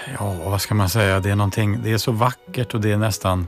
Ja, vad ska man säga? Det är någonting, det är så vackert och det är nästan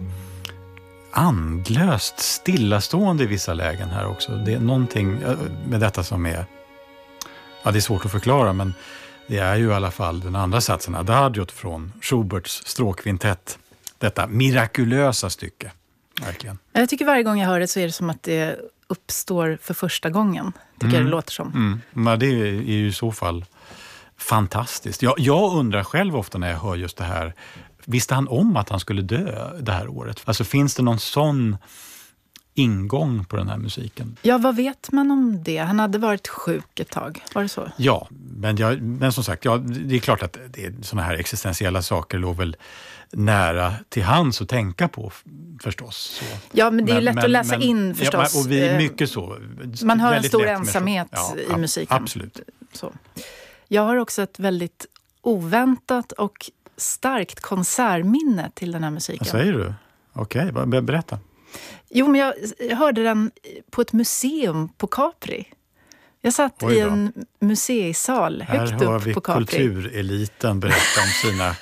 andlöst stillastående i vissa lägen här också. Det är någonting med detta som är, ja, det är svårt att förklara, men det är ju i alla fall den andra satsen, Adagiot från Schuberts stråkkvintett. Detta mirakulösa stycke, verkligen. Jag tycker varje gång jag hör det så är det som att det uppstår för första gången, tycker jag det låter som. Men det är ju i så fall fantastiskt. Jag undrar själv ofta när jag hör just det här, visste han om att han skulle dö det här året? Alltså finns det någon sån ingång på den här musiken? Ja, vad vet man om det? Han hade varit sjuk ett tag, var det så? Ja, men som sagt, det är klart att det är såna här existentiella saker låg väl nära till hands att tänka på förstås. Så. Ja, men det är lätt att läsa in förstås. Ja, och vi är mycket så. Man har en stor ensamhet i musiken. Absolut. Så. Jag har också ett väldigt oväntat och starkt konsertminne till den här musiken. Vad säger du? Okej, berätta. Jo, men jag hörde den på ett museum på Capri. Jag satt i en museisal högt upp på Capri. Här hör vi kultureliten berätta om sina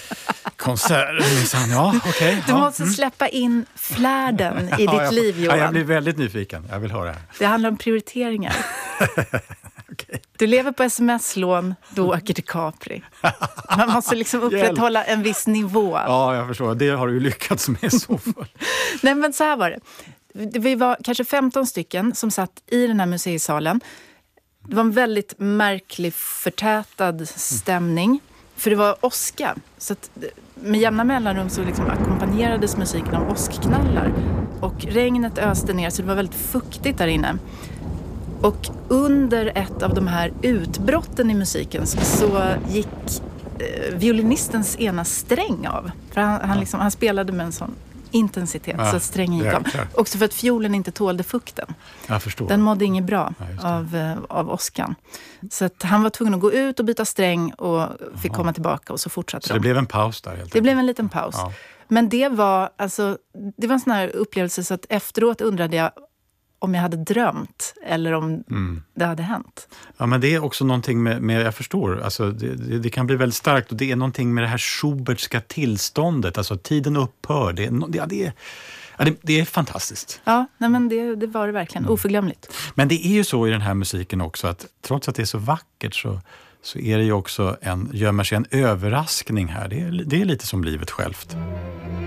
konserter. Ja, okay, du måste släppa in flärden i ditt liv, Johan. Jag blir väldigt nyfiken. Jag vill höra det här. Det handlar om prioriteringar. Okay. Du lever på sms-lån, du åker till Capri. Man måste liksom upprätthålla en viss nivå. Ja, jag förstår. Det har du ju lyckats med så för. Nej, men så här var det. Vi var kanske 15 stycken som satt i den här museisalen. Det var en väldigt märklig, förtätad stämning. För det var åska. Så att med jämna mellanrum så liksom ackompanjerades musiken av åskknallar. Och regnet öste ner så det var väldigt fuktigt där inne. Och under ett av de här utbrotten i musiken så gick violinistens ena sträng av. För han spelade med en sån intensitet så att strängen gick av. Också för att fiolen inte tålde fukten. Jag förstår. Den mådde inget bra av åskan. Så att han var tvungen att gå ut och byta sträng och fick komma tillbaka och så fortsatte Så det blev en paus där helt enkelt? Det blev en liten paus. Ja. Men det var en sån här upplevelse så att efteråt undrade jag om jag hade drömt eller om det hade hänt. Ja, men det är också någonting med jag förstår, alltså det kan bli väldigt starkt och det är någonting med det här Schubertska tillståndet, alltså tiden upphör, det är fantastiskt. Ja, nej, men det var det verkligen, oförglömligt. Men det är ju så i den här musiken också att trots att det är så vackert så är det ju också gömmer sig en överraskning här, det är lite som livet självt.